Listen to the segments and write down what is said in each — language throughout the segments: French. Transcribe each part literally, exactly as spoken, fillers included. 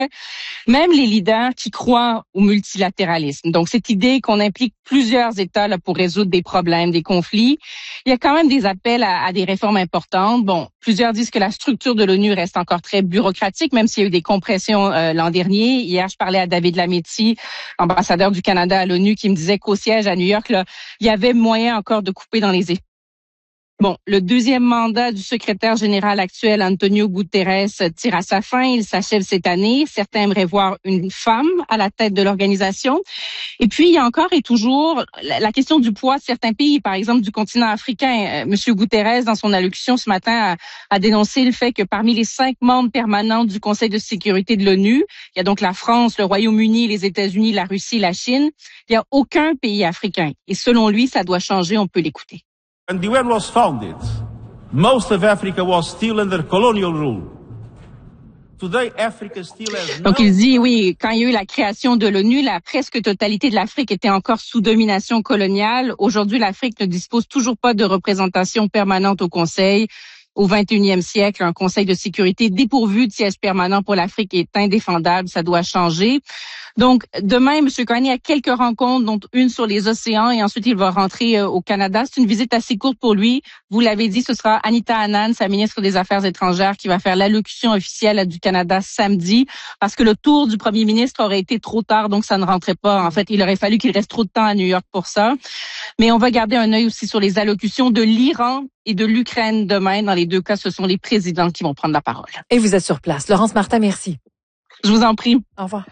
même les leaders qui croient au multilatéralisme. Donc, cette idée qu'on implique plusieurs États là, pour résoudre des problèmes, des conflits, il y a quand même des appels à, à des réformes importantes. Bon, plusieurs disent que la structure de l'ONU reste encore très bureaucratique, même s'il y a eu des compressions euh, l'an dernier. Hier, je parlais à David Lametti, ambassadeur du Canada à l'ONU, qui me disait qu'au siège à New York, là, il y avait moyen encore de couper dans les effets. Bon, le deuxième mandat du secrétaire général actuel, Antonio Guterres, tire à sa fin. Il s'achève cette année. Certains aimeraient voir une femme à la tête de l'organisation. Et puis, il y a encore et toujours la question du poids de certains pays, par exemple du continent africain. Monsieur Guterres, dans son allocution ce matin, a, a dénoncé le fait que parmi les cinq membres permanents du Conseil de sécurité de l'ONU, il y a donc la France, le Royaume-Uni, les États-Unis, la Russie, la Chine. Il n'y a aucun pays africain. Et selon lui, ça doit changer. On peut l'écouter. When the U N was founded, most of Africa was still under colonial rule. Today, Africa still has no... Donc il dit, oui, quand il y a eu la création de l'ONU, la presque totalité de l'Afrique était encore sous domination coloniale. Aujourd'hui, l'Afrique ne dispose toujours pas de représentation permanente au Conseil. Au vingt et unième siècle, un Conseil de sécurité dépourvu de siège permanent pour l'Afrique est indéfendable. Ça doit changer. Donc, demain, M. Carney a quelques rencontres, dont une sur les océans, et ensuite il va rentrer euh, au Canada. C'est une visite assez courte pour lui. Vous l'avez dit, ce sera Anita Anand, sa ministre des Affaires étrangères, qui va faire l'allocution officielle du Canada samedi, parce que le tour du premier ministre aurait été trop tard, donc ça ne rentrait pas. En fait, il aurait fallu qu'il reste trop de temps à New York pour ça. Mais on va garder un œil aussi sur les allocutions de l'Iran et de l'Ukraine demain. Dans les deux cas, ce sont les présidents qui vont prendre la parole. Et vous êtes sur place. Laurence Martin, merci. Je vous en prie. Au revoir.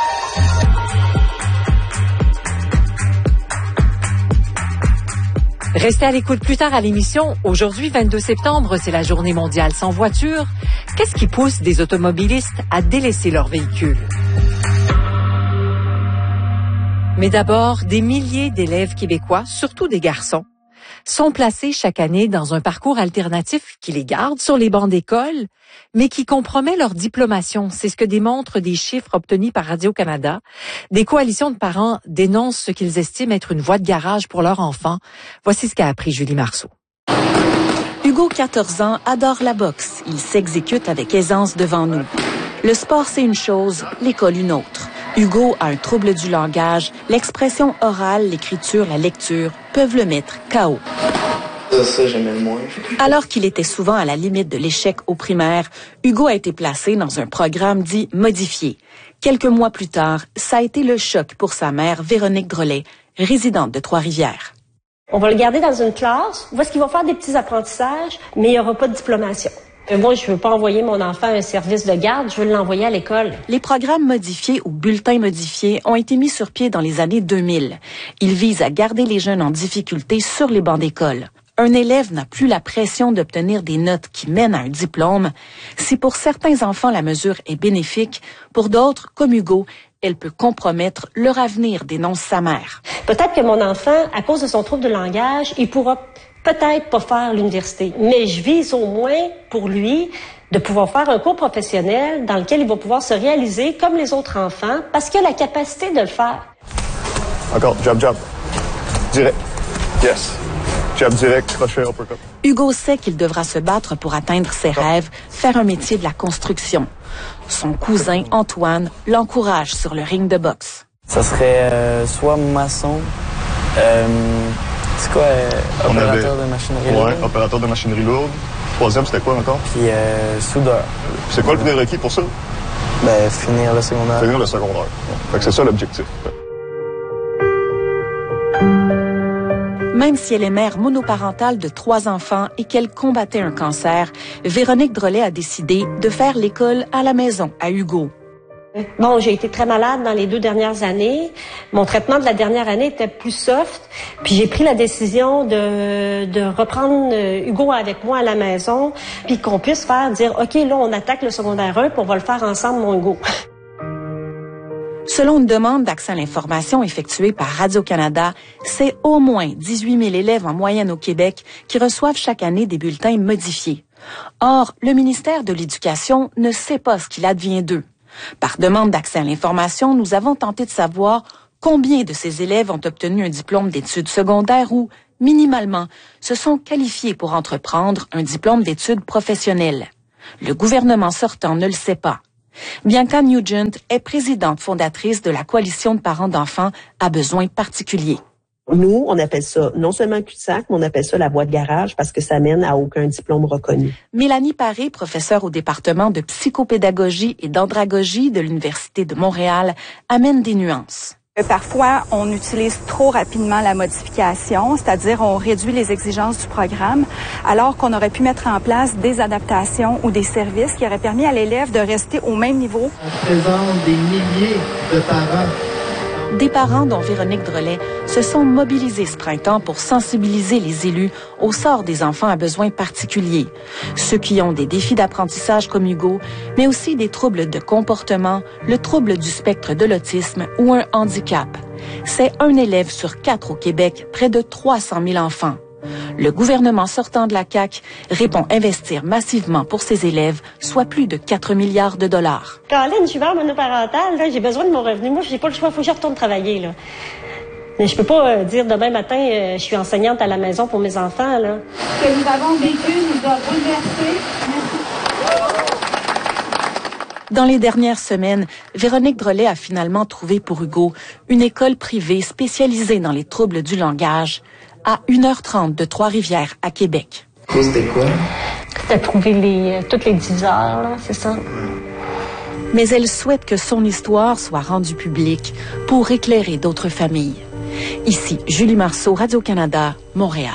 Restez à l'écoute plus tard à l'émission. Aujourd'hui, vingt-deux septembre, c'est la journée mondiale sans voiture. Qu'est-ce qui pousse des automobilistes à délaisser leur véhicule? Mais d'abord, des milliers d'élèves québécois, surtout des garçons, sont placés chaque année dans un parcours alternatif qui les garde sur les bancs d'école, mais qui compromet leur diplomation. C'est ce que démontrent des chiffres obtenus par Radio-Canada. Des coalitions de parents dénoncent ce qu'ils estiment être une voie de garage pour leurs enfants. Voici ce qu'a appris Julie Marceau. Hugo, quatorze ans, adore la boxe. Il s'exécute avec aisance devant nous. Le sport, c'est une chose, l'école une autre. Hugo a un trouble du langage. L'expression orale, l'écriture, la lecture peuvent le mettre K O. Ça, ça, j'aimais le moins. Alors qu'il était souvent à la limite de l'échec au primaire, Hugo a été placé dans un programme dit modifié. Quelques mois plus tard, ça a été le choc pour sa mère, Véronique Drolet, résidente de Trois-Rivières. On va le garder dans une classe où est-ce qu'il va faire des petits apprentissages, mais il n'y aura pas de diplomation. Moi, je veux pas envoyer mon enfant à un service de garde, je veux l'envoyer à l'école. Les programmes modifiés ou bulletins modifiés ont été mis sur pied dans les années deux mille. Ils visent à garder les jeunes en difficulté sur les bancs d'école. Un élève n'a plus la pression d'obtenir des notes qui mènent à un diplôme. Si pour certains enfants la mesure est bénéfique, pour d'autres, comme Hugo, elle peut compromettre leur avenir, dénonce sa mère. Peut-être que mon enfant, à cause de son trouble de langage, il pourra peut-être pas faire l'université. Mais je vise au moins pour lui de pouvoir faire un cours professionnel dans lequel il va pouvoir se réaliser comme les autres enfants parce qu'il a la capacité de le faire. Encore, jab, jab. Direct. Yes. Jab direct, crochet, uppercut. Hugo sait qu'il devra se battre pour atteindre ses rêves, faire un métier de la construction. Son cousin, Antoine, l'encourage sur le ring de boxe. Ça serait euh, soit maçon, euh, c'est quoi, euh, opérateur avait, de machinerie ouais, lourde. opérateur de machinerie lourde. Troisième, c'était quoi encore? Puis euh, soudeur. C'est quoi le prérequis pour ça? Ben, finir le secondaire. Finir le secondaire. Fait que c'est ça l'objectif. Même si elle est mère monoparentale de trois enfants et qu'elle combattait un cancer, Véronique Drolet a décidé de faire l'école à la maison à Hugo. Bon, j'ai été très malade dans les deux dernières années. Mon traitement de la dernière année était plus soft. Puis j'ai pris la décision de, de reprendre Hugo avec moi à la maison, puis qu'on puisse faire dire, OK, là, on attaque le secondaire un, puis on va le faire ensemble, mon Hugo. Selon une demande d'accès à l'information effectuée par Radio-Canada, c'est au moins dix-huit mille élèves en moyenne au Québec qui reçoivent chaque année des bulletins modifiés. Or, le ministère de l'Éducation ne sait pas ce qu'il advient d'eux. Par demande d'accès à l'information, nous avons tenté de savoir combien de ces élèves ont obtenu un diplôme d'études secondaires ou, minimalement, se sont qualifiés pour entreprendre un diplôme d'études professionnelles. Le gouvernement sortant ne le sait pas. Bianca Nugent est présidente fondatrice de la Coalition de parents d'enfants à besoins particuliers. Nous, on appelle ça non seulement un cul-de-sac, mais on appelle ça la voie de garage parce que ça mène à aucun diplôme reconnu. Mélanie Paré, professeure au département de psychopédagogie et d'andragogie de l'Université de Montréal, amène des nuances. Parfois, on utilise trop rapidement la modification, c'est-à-dire on réduit les exigences du programme, alors qu'on aurait pu mettre en place des adaptations ou des services qui auraient permis à l'élève de rester au même niveau. On présente des milliers de parents. Des parents, dont Véronique Drolet, se sont mobilisés ce printemps pour sensibiliser les élus au sort des enfants à besoins particuliers. Ceux qui ont des défis d'apprentissage comme Hugo, mais aussi des troubles de comportement, le trouble du spectre de l'autisme ou un handicap. C'est un élève sur quatre au Québec, près de trois cent mille enfants. Le gouvernement sortant de la C A Q répond investir massivement pour ses élèves, soit plus de quatre milliards de dollars. Caroline, je suis mère monoparentale, là, j'ai besoin de mon revenu. Moi, j'ai pas le choix, il faut que je retourne travailler, là. Mais je peux pas euh, dire demain matin, euh, je suis enseignante à la maison pour mes enfants, là. Ce que nous avons vécu nous a bouleversés. Dans les dernières semaines, Véronique Drolet a finalement trouvé pour Hugo une école privée spécialisée dans les troubles du langage, à une heure trente de Trois-Rivières, à Québec. C'était quoi? C'était trouver les, toutes les dix heures, là, c'est ça. Mais elle souhaite que son histoire soit rendue publique pour éclairer d'autres familles. Ici, Julie Marceau, Radio-Canada, Montréal.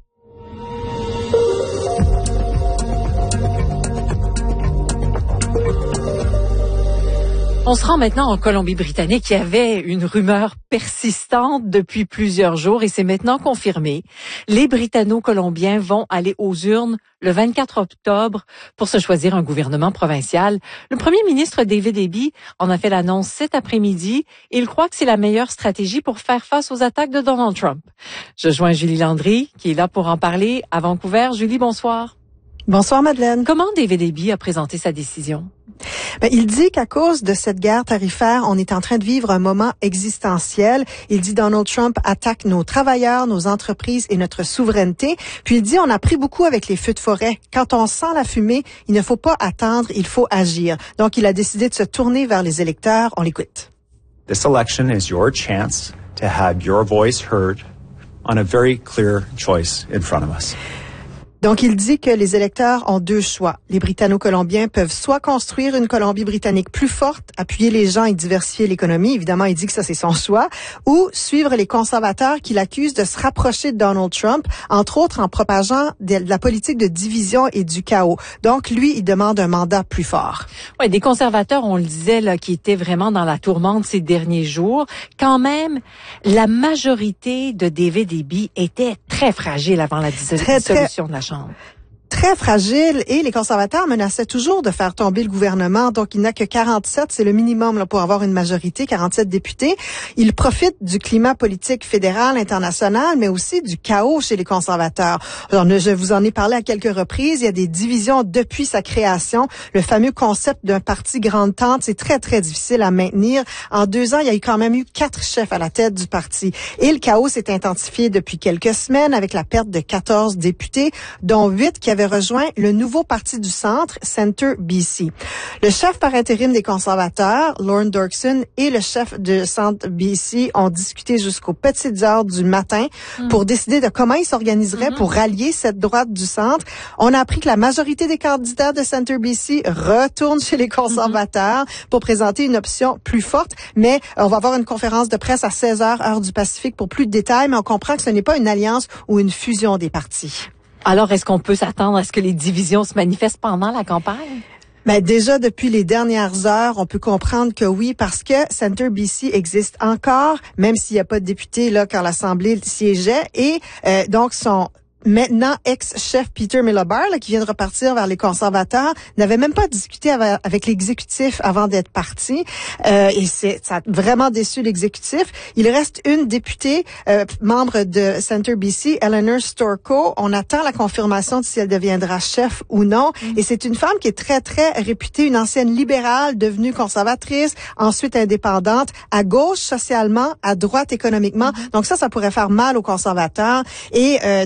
On se rend maintenant en Colombie-Britannique. Il y avait une rumeur persistante depuis plusieurs jours et c'est maintenant confirmé. Les Britanno-Colombiens vont aller aux urnes le vingt-quatre octobre pour se choisir un gouvernement provincial. Le premier ministre David Eby en a fait l'annonce cet après-midi et il croit que c'est la meilleure stratégie pour faire face aux attaques de Donald Trump. Je joins Julie Landry qui est là pour en parler à Vancouver. Julie, bonsoir. Bonsoir Madeleine. Comment David Eby a présenté sa décision? Ben, il dit qu'à cause de cette guerre tarifaire, on est en train de vivre un moment existentiel. Il dit Donald Trump attaque nos travailleurs, nos entreprises et notre souveraineté. Puis il dit on a appris beaucoup avec les feux de forêt. Quand on sent la fumée, il ne faut pas attendre, il faut agir. Donc il a décidé de se tourner vers les électeurs. On l'écoute. This election is your chance to have your voice heard on a very clear choice in front of us. Donc, il dit que les électeurs ont deux choix. Les Britanno-Colombiens peuvent soit construire une Colombie-Britannique plus forte, appuyer les gens et diversifier l'économie. Évidemment, il dit que ça, c'est son choix. Ou suivre les conservateurs qui l'accusent de se rapprocher de Donald Trump, entre autres en propageant de la politique de division et du chaos. Donc, lui, il demande un mandat plus fort. Oui, des conservateurs, on le disait, là, qui étaient vraiment dans la tourmente ces derniers jours. Quand même, la majorité de David Eby était très fragile avant la dissolution très, très... de la Chambre. Très fragile et les conservateurs menaçaient toujours de faire tomber le gouvernement. Donc, il n'a que quarante-sept, c'est le minimum là, pour avoir une majorité, quarante-sept députés. Il profite du climat politique fédéral, international, mais aussi du chaos chez les conservateurs. Alors, je vous en ai parlé à quelques reprises. Il y a des divisions depuis sa création. Le fameux concept d'un parti grande-tante, c'est très, très difficile à maintenir. En deux ans, il y a eu quand même eu quatre chefs à la tête du parti. Et le chaos s'est intensifié depuis quelques semaines avec la perte de quatorze députés, dont huit qui avaient rejoint le nouveau parti du centre, Centre B C. Le chef par intérim des conservateurs, Lorne Dorkson, et le chef de Centre B C ont discuté jusqu'aux petites heures du matin mmh. pour décider de comment ils s'organiseraient mmh. pour rallier cette droite du centre. On a appris que la majorité des candidats de Centre B C retournent chez les conservateurs mmh. pour présenter une option plus forte, mais on va avoir une conférence de presse à seize heures, heure du Pacifique, pour plus de détails, mais on comprend que ce n'est pas une alliance ou une fusion des partis. Alors, est-ce qu'on peut s'attendre à ce que les divisions se manifestent pendant la campagne? Ben déjà, depuis les dernières heures, on peut comprendre que oui, parce que Centre B C existe encore, même s'il n'y a pas de députés là quand l'Assemblée siégeait. Et euh, donc, son maintenant ex-chef Peter Miliband, là, qui vient de repartir vers les conservateurs, n'avait même pas discuté avec, avec l'exécutif avant d'être parti. Euh, et c'est, ça a vraiment déçu l'exécutif. Il reste une députée, euh, membre de Centre B C, Eleanor Storko. On attend la confirmation de si elle deviendra chef ou non. Mm. Et c'est une femme qui est très, très réputée, une ancienne libérale, devenue conservatrice, ensuite indépendante, à gauche socialement, à droite économiquement. Mm. Donc ça, ça pourrait faire mal aux conservateurs. Et euh, donc, on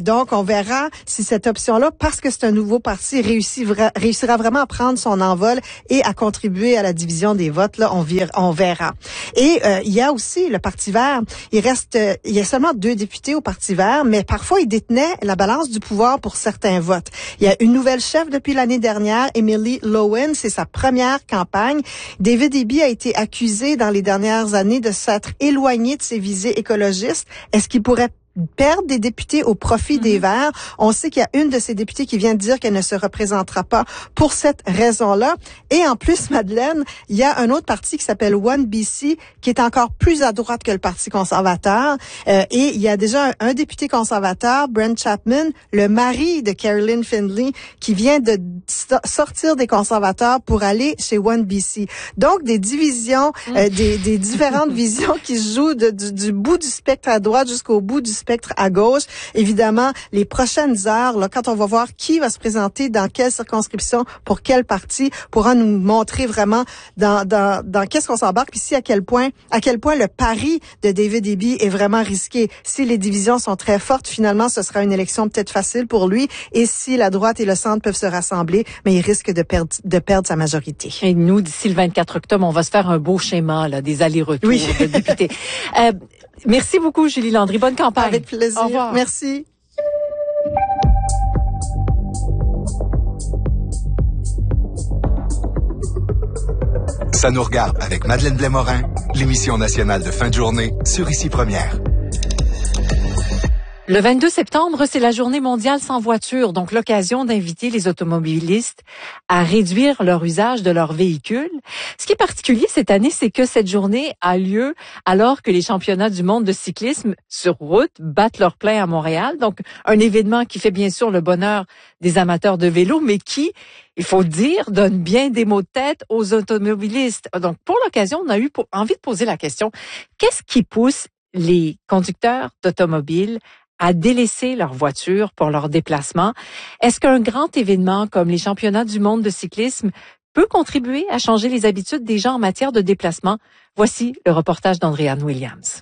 verra si cette option-là, parce que c'est un nouveau parti, réussira, réussira vraiment à prendre son envol et à contribuer à la division des votes. Là, on, vire, on verra. Et euh, il y a aussi le Parti vert. Il reste, euh, il y a seulement deux députés au Parti vert, mais parfois il détenait la balance du pouvoir pour certains votes. Il y a une nouvelle chef depuis l'année dernière, Emily Lowen. C'est sa première campagne. David Eby a été accusé dans les dernières années de s'être éloigné de ses visées écologistes. Est-ce qu'il pourrait perdre des députés au profit mm-hmm. des Verts? On sait qu'il y a une de ces députées qui vient de dire qu'elle ne se représentera pas pour cette raison-là. Et en plus, Madeleine, il y a un autre parti qui s'appelle One B C qui est encore plus à droite que le Parti conservateur. Euh, et il y a déjà un, un député conservateur, Brent Chapman, le mari de Carolyn Findlay, qui vient de so- sortir des conservateurs pour aller chez One B C. Donc, des divisions, mm. euh, des, des différentes visions qui se jouent de, du, du bout du spectre à droite jusqu'au bout du spectre à gauche. Évidemment, les prochaines heures, là, quand on va voir qui va se présenter dans quelle circonscription, pour quel parti, pourra nous montrer vraiment dans, dans, dans qu'est-ce qu'on s'embarque, puis si à quel point, à quel point le pari de David Eby est vraiment risqué. Si les divisions sont très fortes, finalement, ce sera une élection peut-être facile pour lui. Et si la droite et le centre peuvent se rassembler, mais il risque de perdre, de perdre sa majorité. Et nous, d'ici le vingt-quatre octobre, on va se faire un beau schéma, là, des allers-retours oui. de députés. euh, Merci beaucoup, Julie Landry. Bonne campagne. Avec plaisir. Au revoir. Merci. Ça nous regarde avec Madeleine Blais-Morin, l'émission nationale de fin de journée sur Ici Première. Le vingt-deux septembre, c'est la journée mondiale sans voiture, donc l'occasion d'inviter les automobilistes à réduire leur usage de leur véhicule. Ce qui est particulier cette année, c'est que cette journée a lieu alors que les championnats du monde de cyclisme sur route battent leur plein à Montréal. Donc, un événement qui fait bien sûr le bonheur des amateurs de vélo, mais qui, il faut le dire, donne bien des mots de tête aux automobilistes. Donc, pour l'occasion, on a eu envie de poser la question, qu'est-ce qui pousse les conducteurs d'automobiles à délaisser leur voiture pour leur déplacement? Est-ce qu'un grand événement comme les championnats du monde de cyclisme peut contribuer à changer les habitudes des gens en matière de déplacement? Voici le reportage d'Andréane Williams.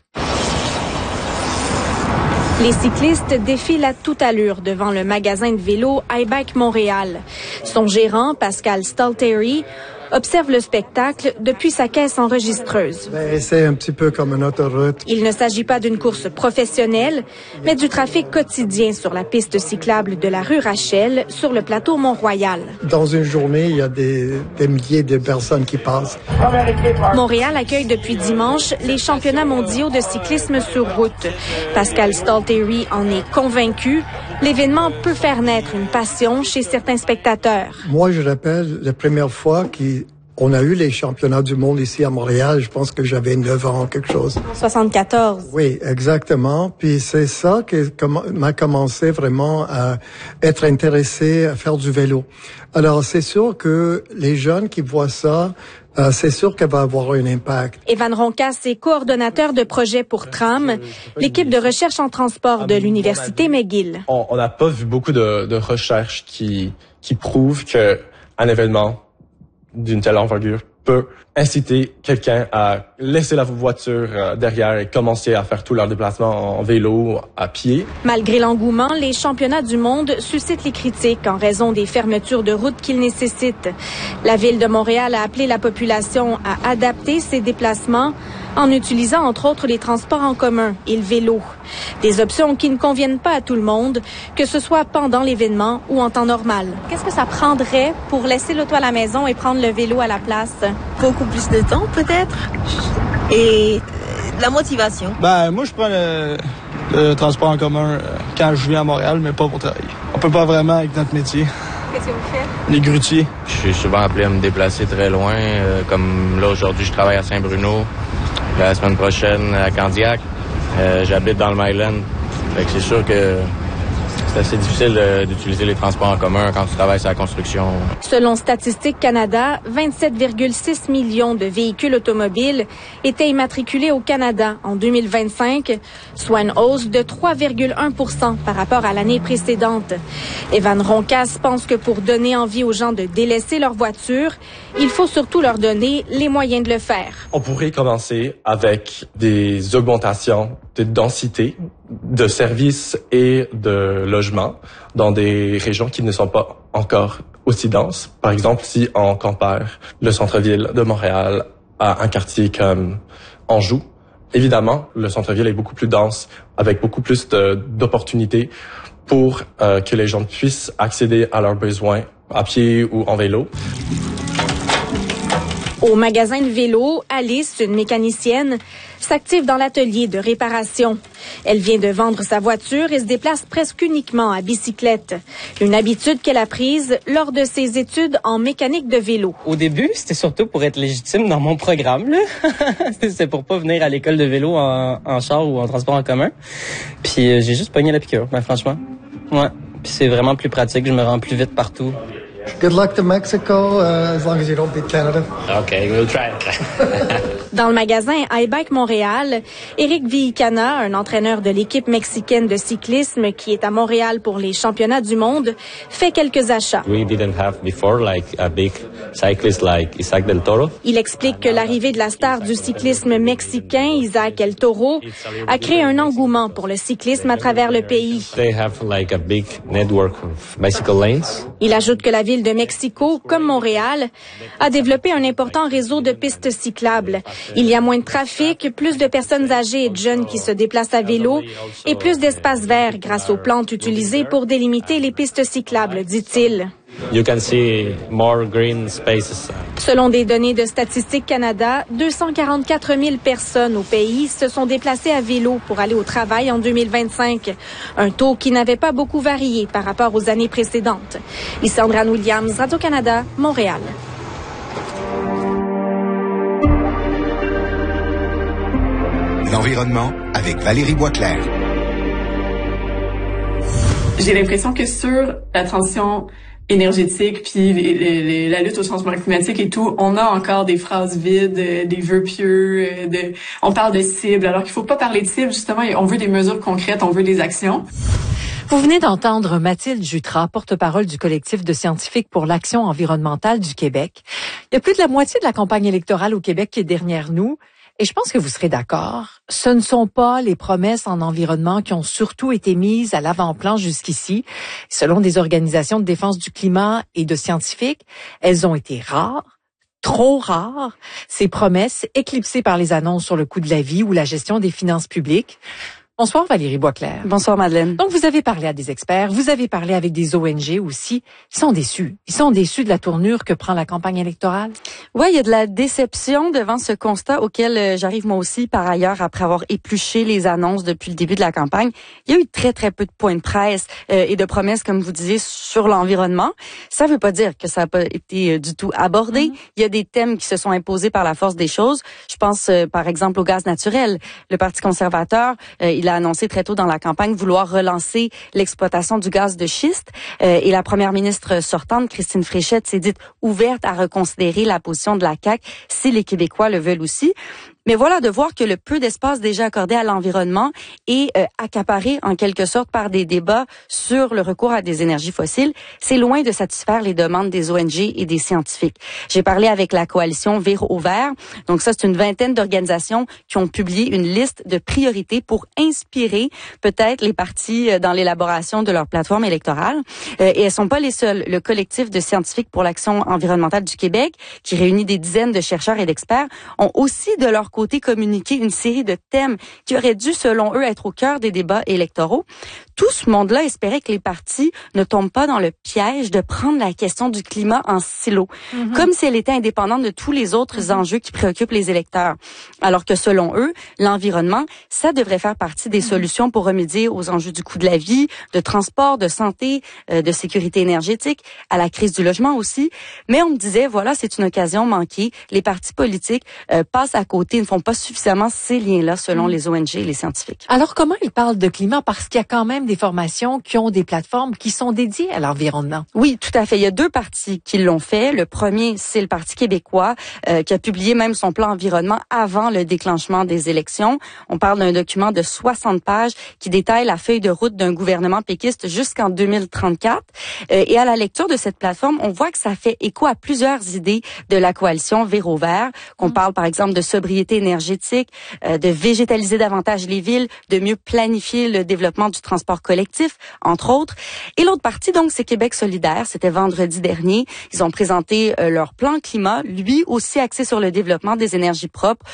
Les cyclistes défilent à toute allure devant le magasin de vélo iBike Montréal. Son gérant, Pascal Stalteri, observe le spectacle depuis sa caisse enregistreuse. Ben, c'est un petit peu comme une autoroute. Il ne s'agit pas d'une course professionnelle, mais du trafic quotidien sur la piste cyclable de la rue Rachel, sur le plateau Mont-Royal. Dans une journée, il y a des, des milliers de personnes qui passent. Montréal accueille depuis dimanche les championnats mondiaux de cyclisme sur route. Pascal Stalteri en est convaincu. L'événement peut faire naître une passion chez certains spectateurs. Moi, je rappelle la première fois qu'on a eu les championnats du monde ici à Montréal. Je pense que j'avais neuf ans, quelque chose. soixante-quatorze. Oui, exactement. Puis c'est ça qui m'a commencé vraiment à être intéressé à faire du vélo. Alors, c'est sûr que les jeunes qui voient ça, Euh, c'est sûr qu'elle va avoir un impact. Evan Roncas est coordonnateur de projet pour Tram, l'équipe de recherche en transport de l'Université McGill. On n'a pas vu beaucoup de, de recherches qui, qui prouvent que un événement d'une telle envergure peut inciter quelqu'un à laisser la voiture derrière et commencer à faire tout leur déplacement en vélo, à pied. Malgré l'engouement, les championnats du monde suscitent les critiques en raison des fermetures de routes qu'ils nécessitent. La Ville de Montréal a appelé la population à adapter ses déplacements en utilisant entre autres les transports en commun et le vélo. Des options qui ne conviennent pas à tout le monde, que ce soit pendant l'événement ou en temps normal. Qu'est-ce que ça prendrait pour laisser l'auto à la maison et prendre le vélo à la place? Beaucoup plus de temps peut-être et de la motivation. Ben moi je prends le, le transport en commun quand je viens à Montréal, mais pas pour travailler. On peut pas vraiment avec notre métier. Qu'est-ce que vous faites? Les grutiers. Je suis souvent appelé à me déplacer très loin, euh, comme là aujourd'hui je travaille à Saint-Bruno, la semaine prochaine à Candiac. Euh, j'habite dans le Myland. Fait que c'est sûr que c'est assez difficile euh, d'utiliser les transports en commun quand tu travailles sur la construction. Selon Statistique Canada, vingt-sept virgule six millions de véhicules automobiles étaient immatriculés au Canada en deux mille vingt-cinq, soit une hausse de trois virgule un pour cent par rapport à l'année précédente. Evan Roncas pense que pour donner envie aux gens de délaisser leur voiture, il faut surtout leur donner les moyens de le faire. On pourrait commencer avec des augmentations de densité de services et de logements dans des régions qui ne sont pas encore aussi denses. Par exemple, si on compare le centre-ville de Montréal à un quartier comme Anjou, évidemment, le centre-ville est beaucoup plus dense, avec beaucoup plus de, d'opportunités pour euh, que les gens puissent accéder à leurs besoins à pied ou en vélo. Au magasin de vélo, Alice, une mécanicienne, s'active dans l'atelier de réparation. Elle vient de vendre sa voiture et se déplace presque uniquement à bicyclette. Une habitude qu'elle a prise lors de ses études en mécanique de vélo. Au début, c'était surtout pour être légitime dans mon programme, là. C'est pour pas venir à l'école de vélo en, en char ou en transport en commun. Puis euh, j'ai juste pogné la piqûre, ben, franchement. Ouais. Puis c'est vraiment plus pratique, je me rends plus vite partout. Good luck to Mexico, uh, as long as you don't beat Canada. Okay, we'll try. Dans le magasin iBike Montréal, Éric Villicana, un entraîneur de l'équipe mexicaine de cyclisme qui est à Montréal pour les championnats du monde, fait quelques achats. We didn't have before like a big cyclist like Isaac del Toro. Il explique que l'arrivée de la star du cyclisme mexicain, Isaac El Toro, a créé un engouement pour le cyclisme à travers le pays. They have like a big network of bicycle lanes. Il ajoute que la ville de Mexico, comme Montréal, a développé un important réseau de pistes cyclables. Il y a moins de trafic, plus de personnes âgées et de jeunes qui se déplacent à vélo et plus d'espaces verts grâce aux plantes utilisées pour délimiter les pistes cyclables, dit-il. You can see more green spaces. Selon des données de Statistique Canada, deux cent quarante-quatre mille personnes au pays se sont déplacées à vélo pour aller au travail en deux mille vingt-cinq, un taux qui n'avait pas beaucoup varié par rapport aux années précédentes. Lysandre Williams, Radio-Canada, Montréal. L'environnement avec Valérie Boisclair. J'ai l'impression que sur la transition énergétique puis les, les, la lutte au changement climatique et tout, on a encore des phrases vides, des vœux pieux, de, on parle de cibles alors qu'il faut pas parler de cibles, justement, on veut des mesures concrètes, on veut des actions. Vous venez d'entendre Mathilde Jutras, porte-parole du collectif de scientifiques pour l'action environnementale du Québec. Il y a plus de la moitié de la campagne électorale au Québec qui est derrière nous. Et je pense que vous serez d'accord, ce ne sont pas les promesses en environnement qui ont surtout été mises à l'avant-plan jusqu'ici. Selon des organisations de défense du climat et de scientifiques, elles ont été rares, trop rares, ces promesses éclipsées par les annonces sur le coût de la vie ou la gestion des finances publiques. Bonsoir Valérie Boisclair. Bonsoir Madeleine. Donc vous avez parlé à des experts, vous avez parlé avec des O N G aussi. Ils sont déçus. Ils sont déçus de la tournure que prend la campagne électorale. Oui, il y a de la déception devant ce constat auquel euh, j'arrive moi aussi par ailleurs après avoir épluché les annonces depuis le début de la campagne. Il y a eu très très peu de points de presse euh, et de promesses, comme vous disiez, sur l'environnement. Ça veut pas dire que ça n'a pas été euh, du tout abordé. Mm-hmm. Il y a des thèmes qui se sont imposés par la force des choses. Je pense euh, par exemple au gaz naturel. Le Parti conservateur, euh, il a annoncé très tôt dans la campagne vouloir relancer l'exploitation du gaz de schiste. Euh, et la première ministre sortante, Christine Fréchette, s'est dite ouverte à reconsidérer la position de la C A Q si les Québécois le veulent aussi. Mais voilà, de voir que le peu d'espace déjà accordé à l'environnement est euh, accaparé en quelque sorte par des débats sur le recours à des énergies fossiles, c'est loin de satisfaire les demandes des O N G et des scientifiques. J'ai parlé avec la coalition Véro Vert. Donc ça, c'est une vingtaine d'organisations qui ont publié une liste de priorités pour inspirer peut-être les partis dans l'élaboration de leur plateforme électorale. Euh, et elles sont pas les seules. Le collectif de scientifiques pour l'action environnementale du Québec, qui réunit des dizaines de chercheurs et d'experts, ont aussi de leur côté communiquer une série de thèmes qui auraient dû, selon eux, être au cœur des débats électoraux. Tout ce monde-là espérait que les partis ne tombent pas dans le piège de prendre la question du climat en silo, mm-hmm. comme si elle était indépendante de tous les autres mm-hmm. enjeux qui préoccupent les électeurs. Alors que, selon eux, l'environnement, ça devrait faire partie des mm-hmm. solutions pour remédier aux enjeux du coût de la vie, de transport, de santé, euh, de sécurité énergétique, à la crise du logement aussi. Mais on me disait, voilà, c'est une occasion manquée. Les partis politiques euh, passent à côté, ne font pas suffisamment ces liens-là selon mmh. les O N G et les scientifiques. Alors, comment ils parlent de climat? Parce qu'il y a quand même des formations qui ont des plateformes qui sont dédiées à l'environnement. Oui, tout à fait. Il y a deux partis qui l'ont fait. Le premier, c'est le Parti québécois euh, qui a publié même son plan environnement avant le déclenchement des élections. On parle d'un document de soixante pages qui détaille la feuille de route d'un gouvernement péquiste jusqu'en deux mille trente-quatre. Euh, et à la lecture de cette plateforme, on voit que ça fait écho à plusieurs idées de la coalition Véro Vert, qu'on mmh. parle par exemple de sobriété sobriété énergétique, euh, de végétaliser davantage les villes, de mieux planifier le développement du transport collectif, entre autres. Et l'autre partie, donc, c'est Québec solidaire. C'était vendredi dernier. Ils ont présenté euh, leur plan climat, lui aussi axé sur le développement des énergies propres